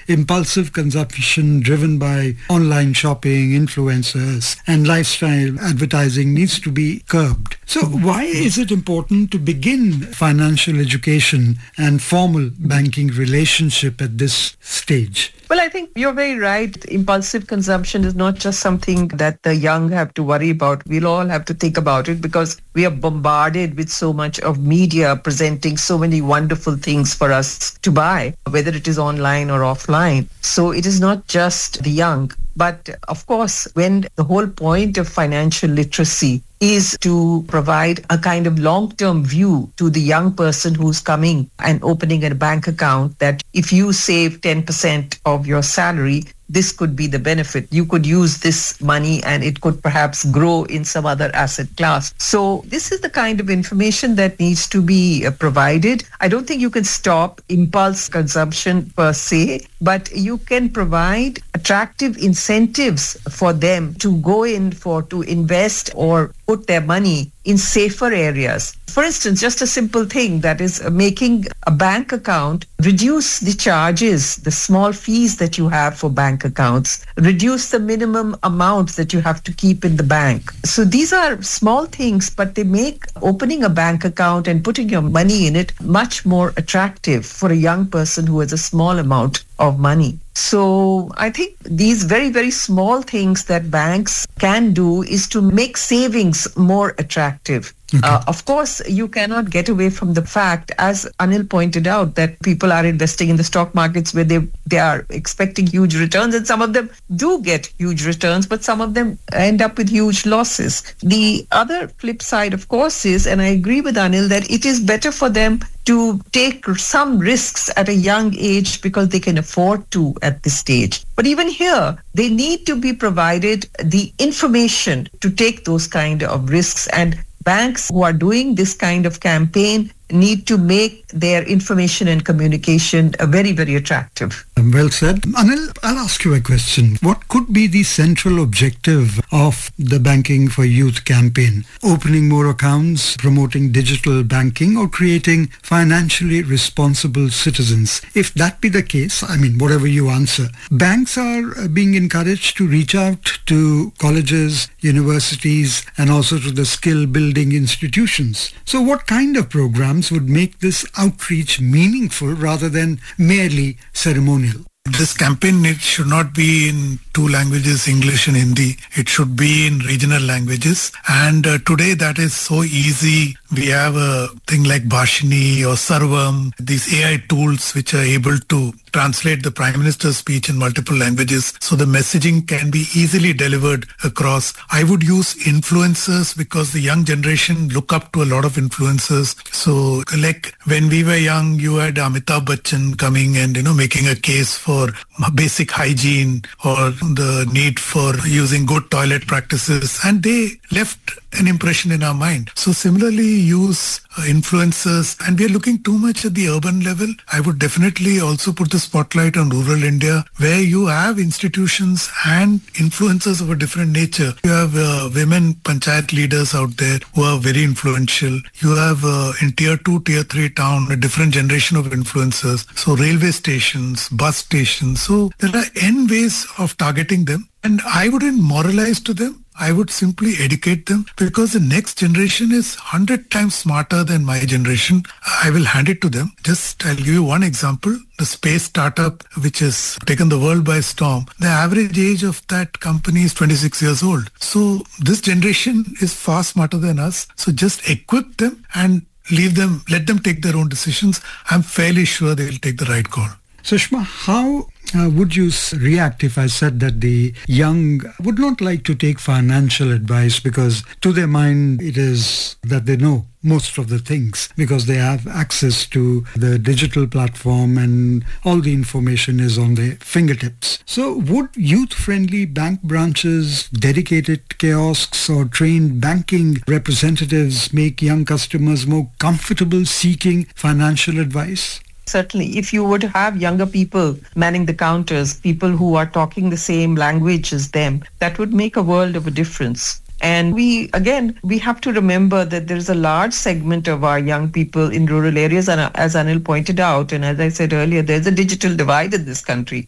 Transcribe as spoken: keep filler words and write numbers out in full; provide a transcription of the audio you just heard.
impulsive consumption driven by online shopping, influencers, and lifestyle advertising needs to be curbed. So why is it important to begin financial education and formal banking relationship at this stage? Well, I think you're very right. Impulsive consumption is not just something that the young have to worry about. We'll all have to think about it because we are bombarded with so much of media presenting so many wonderful things for us to buy, whether it is online or offline. So it is not just the young. But of course, when the whole point of financial literacy is to provide a kind of long-term view to the young person who's coming and opening a bank account, that if you save ten percent of your salary, this could be the benefit. You could use this money and it could perhaps grow in some other asset class. So this is the kind of information that needs to be uh, provided. I don't think you can stop impulse consumption per se, but you can provide attractive incentives for them to go in for, to invest or put their money in safer areas. For instance, just a simple thing that is making a bank account, reduce the charges, the small fees that you have for bank accounts, reduce the minimum amount that you have to keep in the bank. So these are small things, but they make opening a bank account and putting your money in it much more attractive for a young person who has a small amount of money. So I think these very, very small things that banks can do is to make savings more attractive. Okay. Uh, of course, you cannot get away from the fact, as Anil pointed out, that people are investing in the stock markets where they, they are expecting huge returns, and some of them do get huge returns, but some of them end up with huge losses. The other flip side, of course, is, and I agree with Anil, that it is better for them to take some risks at a young age because they can afford to at this stage. But even here, they need to be provided the information to take those kind of risks, and banks who are doing this kind of campaign need to make their information and communication uh, very, very attractive. Well said. Anil, I'll ask you a question. What could be the central objective of the Banking for Youth campaign? Opening more accounts, promoting digital banking, or creating financially responsible citizens? If that be the case, I mean, whatever you answer, banks are being encouraged to reach out to colleges, universities, and also to the skill-building institutions. So what kind of programs would make this outreach meaningful rather than merely ceremonial? This campaign, it should not be in two languages, English and Hindi. It should be in regional languages. And uh, today that is so easy. We have a thing like Bhashini or Sarvam, these A I tools which are able to translate the Prime Minister's speech in multiple languages. So the messaging can be easily delivered across. I would use influencers because the young generation look up to a lot of influencers. So like when we were young, you had Amitabh Bachchan coming and, you know, making a case for basic hygiene or the need for using good toilet practices, and they left an impression in our mind. So similarly, use uh, influencers, and we are looking too much at the urban level. I would definitely also put the spotlight on rural India, where you have institutions and influencers of a different nature. You have uh, women panchayat leaders out there who are very influential. You have uh, in tier two, tier three town, a different generation of influencers. So railway stations, bus stations. So there are N ways of targeting them. And I wouldn't moralize to them. I would simply educate them, because the next generation is one hundred times smarter than my generation. I will hand it to them. Just, I'll give you one example. The space startup, which has taken the world by storm, the average age of that company is twenty-six years old. So this generation is far smarter than us. So just equip them and leave them, let them take their own decisions. I'm fairly sure they will take the right call. Sushma, how uh, would you react if I said that the young would not like to take financial advice because to their mind it is that they know most of the things because they have access to the digital platform and all the information is on their fingertips. So would youth-friendly bank branches, dedicated kiosks or trained banking representatives make young customers more comfortable seeking financial advice? Certainly, if you would have younger people manning the counters, people who are talking the same language as them, that would make a world of a difference. And we, again, we have to remember that there's a large segment of our young people in rural areas, and as Anil pointed out, and as I said earlier, there's a digital divide in this country.